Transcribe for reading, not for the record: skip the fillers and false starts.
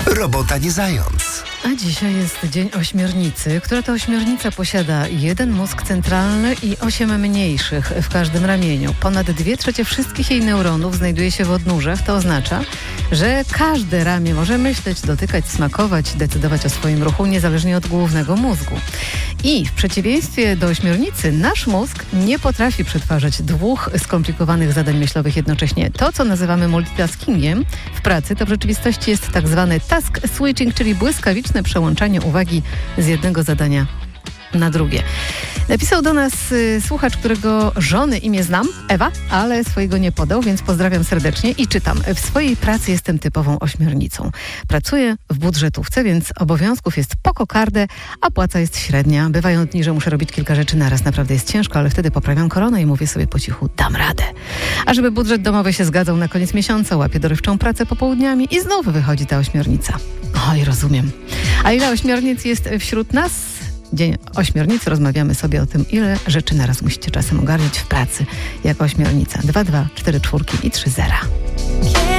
Robota nie zając. A dzisiaj jest Dzień Ośmiornicy, która to ośmiornica posiada jeden mózg centralny i 8 mniejszych w każdym ramieniu. Ponad 2/3 wszystkich jej neuronów znajduje się w odnóżach. To oznacza, że każde ramię może myśleć, dotykać, smakować, decydować o swoim ruchu niezależnie od głównego mózgu. I w przeciwieństwie do ośmiornicy nasz mózg nie potrafi przetwarzać dwóch skomplikowanych zadań myślowych jednocześnie. To, co nazywamy multitaskingiem w pracy, to w rzeczywistości jest tak zwany task switching, czyli błyskawiczne przełączanie uwagi z jednego zadania na drugie. Napisał do nas słuchacz, którego żony imię znam, Ewa, ale swojego nie podał, więc pozdrawiam serdecznie i czytam. W swojej pracy jestem typową ośmiornicą. Pracuję w budżetówce, więc obowiązków jest po kokardę, a płaca jest średnia. Bywają dni, że muszę robić kilka rzeczy naraz. Naprawdę jest ciężko, ale wtedy poprawiam koronę i mówię sobie po cichu, dam radę. A żeby budżet domowy się zgadzał na koniec miesiąca, łapię dorywczą pracę popołudniami i znów wychodzi ta ośmiornica. Oj, rozumiem. A ile ośmiornic jest wśród nas? Dzień Ośmiornicy. Rozmawiamy sobie o tym, ile rzeczy naraz musicie czasem ogarniać w pracy jako ośmiornica. 2, 2, 4 czwórki i 3 zera.